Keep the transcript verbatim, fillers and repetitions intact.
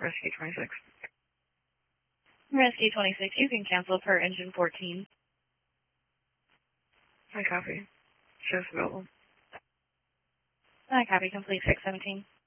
Rescue twenty-six. Rescue twenty-six, you can cancel per engine fourteen. I copy. Shifts available. I copy, complete six seventeen.